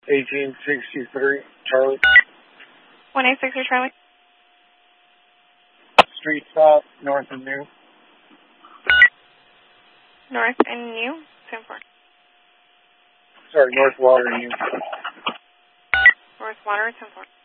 1863, Charlie. 186 Charlie. Street stop, North and New. North and New, 10-4. Sorry, North Water and New. North Water, 10-4.